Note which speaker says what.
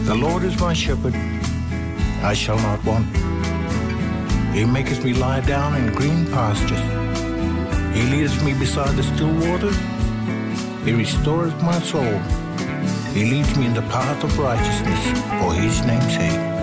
Speaker 1: The Lord is my shepherd, I shall not want. He maketh me lie down in green pastures. He leadeth me beside the still waters. He restoreth my soul. He leads me in the path of righteousness for his name's sake.